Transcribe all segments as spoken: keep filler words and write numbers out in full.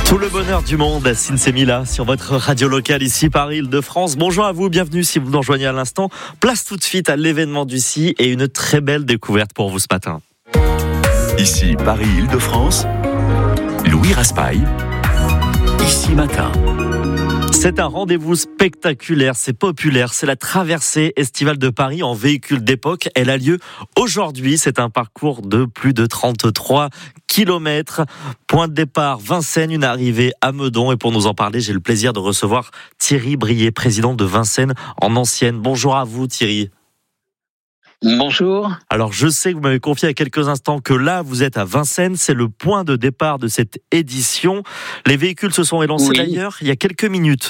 Tout le bonheur du monde, Sinsemilia, sur votre radio locale ici Paris, Île-de-France. Bonjour à vous, bienvenue si vous nous rejoignez à l'instant. Place tout de suite à l'événement du S I et une très belle découverte pour vous ce matin. Ici Paris, Île-de-France, Louis Raspail, ici matin. C'est un rendez-vous spectaculaire, c'est populaire, c'est la traversée estivale de Paris en véhicule d'époque. Elle a lieu aujourd'hui, c'est un parcours de plus de trente-trois kilomètres. Point de départ, Vincennes, une arrivée à Meudon. Et pour nous en parler, j'ai le plaisir de recevoir Thierry Brier, président de Vincennes en ancienne. Bonjour à vous Thierry. Bonjour. Alors je sais que vous m'avez confié il y a quelques instants que là vous êtes à Vincennes, c'est le point de départ de cette édition. Les véhicules se sont élancés oui. d'ailleurs il y a quelques minutes.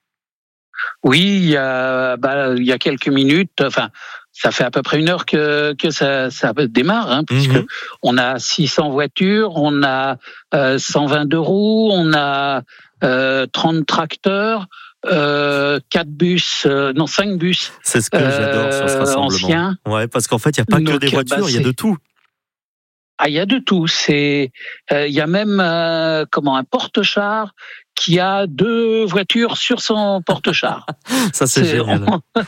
Oui, il y a, bah, il y a quelques minutes, enfin ça fait à peu près une heure que, que ça, ça démarre, hein, puisque mm-hmm. on a six cents voitures, on a euh, cent vingt-deux roues, on a euh, trente tracteurs. Euh, quatre bus, euh, non cinq bus. C'est ce que euh, j'adore sur ce rassemblement. Anciens. Ouais, parce qu'en fait, il n'y a pas Donc, que des voitures, bah, il y a de tout. Ah, il y a de tout. C'est, il euh, y a même euh, comment un porte-char qui a deux voitures sur son porte-char. Ça c'est, c'est génial. On,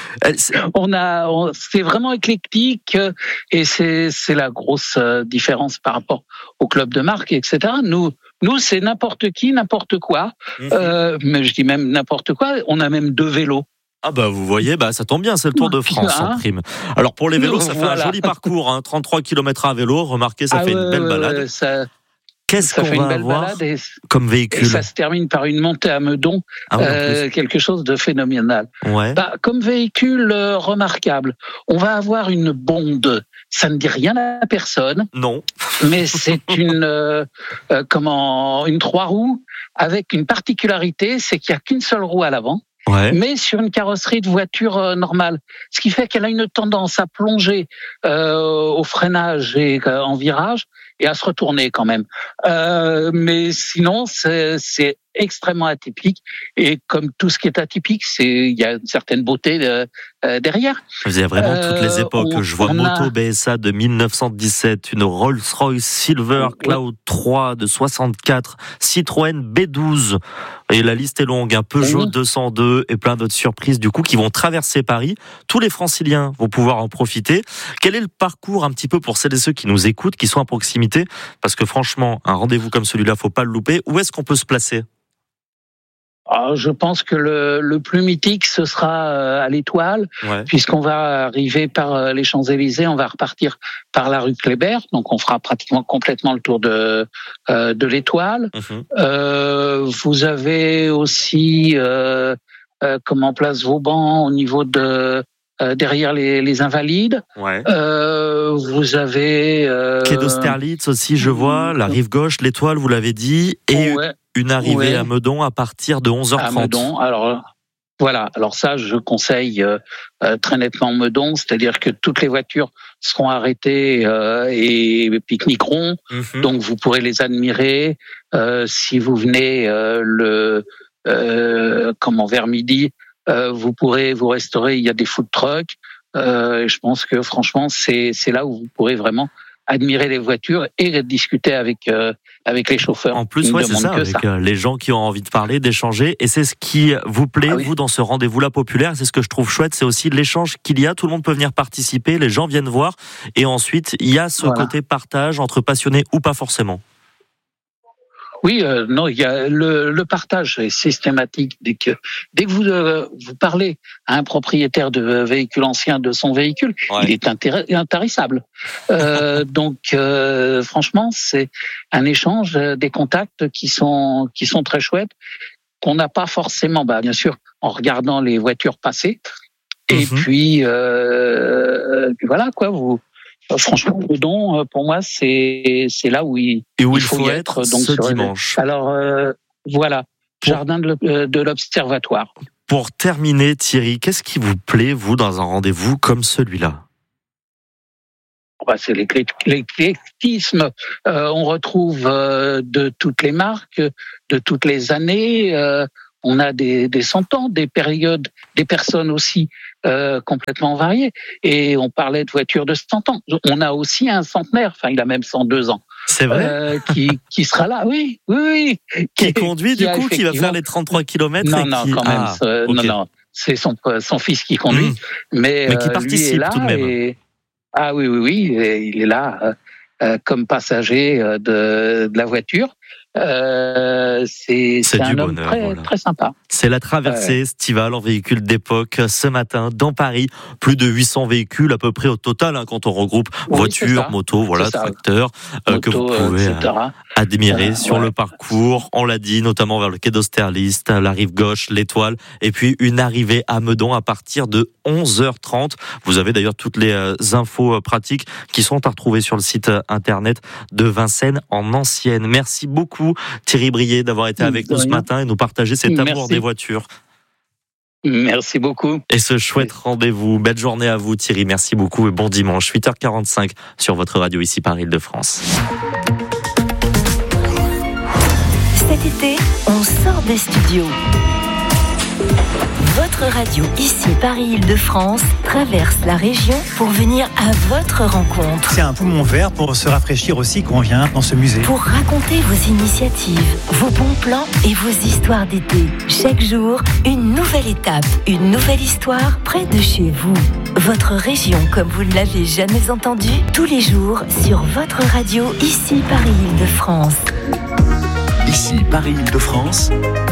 on a, on, c'est vraiment éclectique et c'est c'est la grosse différence par rapport au club de marque, et cetera. Nous. Nous, c'est n'importe qui, n'importe quoi. Mmh. Euh, mais je dis même n'importe quoi. On a même deux vélos. Ah bah vous voyez, bah ça tombe bien, c'est le Tour de France hein. en prime. Alors pour les vélos, ça fait voilà. un joli parcours, hein, trente-trois kilomètres à vélo. Remarquez, ça ah, fait une belle balade. Ça... Qu'est-ce ça qu'on va avoir et, comme véhicule et ça se termine par une montée à Meudon, ah oui, euh, quelque chose de phénoménal. Ouais. Bah, comme véhicule euh, remarquable, on va avoir une bonde. Ça ne dit rien à personne. Non. Mais c'est une euh, euh, comment une trois roues avec une particularité, c'est qu'il n'y a qu'une seule roue à l'avant. Ouais. Mais sur une carrosserie de voiture euh, normale, ce qui fait qu'elle a une tendance à plonger euh, au freinage et euh, en virage et à se retourner quand même. Euh, mais sinon, c'est, c'est extrêmement atypique et comme tout ce qui est atypique, c'est il y a une certaine beauté de, euh, derrière. Il y a vraiment euh, toutes les époques. On, Je vois Moto a... B S A de dix-neuf cent dix-sept, une Rolls-Royce Silver Cloud oui. trois de soixante-quatre, Citroën B douze et la liste est longue. Un Peugeot oui. deux cent deux et plein d'autres surprises du coup qui vont traverser Paris. Tous les Franciliens vont pouvoir en profiter. Quel est le parcours un petit peu pour celles et ceux qui nous écoutent, qui sont à proximité? Parce que franchement, un rendez-vous comme celui-là, faut pas le louper. Où est-ce qu'on peut se placer? Ah, je pense que le, le plus mythique, ce sera à l'Étoile, ouais. puisqu'on va arriver par les Champs-Élysées, on va repartir par la rue Kléber, donc on fera pratiquement complètement le tour de euh, de l'Étoile. Mmh. Euh, vous avez aussi euh, euh, comment place Vauban au niveau de euh, derrière les, les Invalides. Ouais. Euh, vous avez euh, Quai d'Austerlitz aussi, je vois, la rive gauche, l'Étoile, vous l'avez dit, et ouais. une arrivée ouais. à Meudon à partir de onze heures trente. À Meudon, alors voilà. Alors ça, je conseille euh, très nettement Meudon, c'est-à-dire que toutes les voitures seront arrêtées euh, et pique-niqueront, mm-hmm. donc vous pourrez les admirer. Euh, si vous venez euh, le euh, comment vers midi, euh, vous pourrez vous restaurer. Il y a des food trucks. Euh, et je pense que franchement, c'est c'est là où vous pourrez vraiment admirer les voitures et discuter avec euh, avec les chauffeurs. En plus, ouais, c'est ça, avec ça. les gens qui ont envie de parler, d'échanger. Et c'est ce qui vous plaît, ah oui. vous, dans ce rendez-vous-là populaire. C'est ce que je trouve chouette, c'est aussi l'échange qu'il y a. Tout le monde peut venir participer, les gens viennent voir. Et ensuite, il y a ce voilà. côté partage entre passionnés ou pas forcément. Oui, euh, non, il y a le, le partage est systématique. Dès que dès que vous euh, vous parlez à un propriétaire de véhicule ancien de son véhicule, ouais. il est intér- intarissable. Euh, donc, euh, franchement, c'est un échange, des contacts qui sont qui sont très chouettes, qu'on n'a pas forcément. Bah, bien sûr, en regardant les voitures passer. Et mm-hmm. puis, euh, puis voilà quoi, vous. Franchement, Meudon, pour moi, c'est c'est là où il, Et où il faut, faut y être. Donc ce dimanche. Le... Alors euh, voilà, pour... jardin de, de l'Observatoire. Pour terminer, Thierry, qu'est-ce qui vous plaît vous dans un rendez-vous comme celui-là? Bah, c'est l'éclectisme. Euh, on retrouve euh, de toutes les marques, de toutes les années. Euh, on a des, des cent ans, des périodes, des personnes aussi euh, complètement variées. Et on parlait de voitures de cent ans. On a aussi un centenaire, enfin il a même cent deux ans. C'est vrai euh, qui, qui sera là, oui, oui, oui. Qui, qui conduit, qui du coup, qui va faire les trente-trois kilomètres Non, non, qui... quand même, ah, euh, okay. non, non, c'est son, son fils qui conduit, mmh. mais, mais qui euh, participe lui est là tout de même. Et... Ah oui, oui, oui, il est, il est là euh, euh, comme passager de, de la voiture. Euh, c'est, c'est, c'est un homme bonheur, très, voilà. très sympa. C'est la traversée estivale en véhicule d'époque ce matin dans Paris. Plus de huit cents véhicules à peu près au total, hein, quand on regroupe oui, voitures, motos, voilà, tracteurs, euh, que vous pouvez euh, admirer euh, sur ouais. le parcours. On l'a dit, notamment vers le quai d'Austerlitz, la rive gauche, l'Étoile, et puis une arrivée à Meudon à partir de onze heures trente. Vous avez d'ailleurs toutes les euh, infos euh, pratiques qui sont à retrouver sur le site euh, internet de Vincennes en ancienne. Merci beaucoup Thierry Brier d'avoir été avec nous ce matin et nous partager cet Merci. amour des voitures. Merci beaucoup. Et ce chouette Merci. rendez-vous. Belle journée à vous Thierry, merci beaucoup et bon dimanche. huit heures quarante-cinq sur votre radio ici Paris Île-de-France. Cet été, on sort des studios. Votre radio ici Paris Île-de-France traverse la région pour venir à votre rencontre. C'est un poumon vert pour se rafraîchir aussi quand on vient dans ce musée. Pour raconter vos initiatives, vos bons plans et vos histoires d'été. Chaque jour, une nouvelle étape, une nouvelle histoire près de chez vous. Votre région comme vous ne l'avez jamais entendue, tous les jours sur votre radio ici Paris Île-de-France. Ici Paris Île-de-France.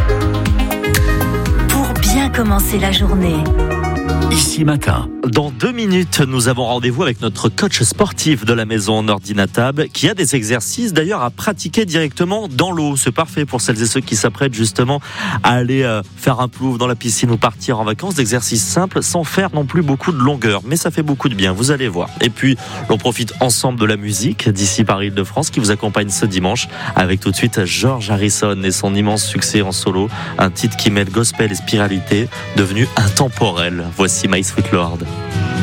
Bien commencer la journée. Ici matin. Dans deux minutes, nous avons rendez-vous avec notre coach sportif de la maison Nordinatab qui a des exercices d'ailleurs à pratiquer directement dans l'eau. C'est parfait pour celles et ceux qui s'apprêtent justement à aller euh, faire un plouf dans la piscine ou partir en vacances. D'exercices simples sans faire non plus beaucoup de longueur. Mais ça fait beaucoup de bien, vous allez voir. Et puis, l'on profite ensemble de la musique d'ici Paris Île-de-France qui vous accompagne ce dimanche avec tout de suite George Harrison et son immense succès en solo. Un titre qui mêle gospel et spiritualité devenu intemporel. Voici My Sweet Lord.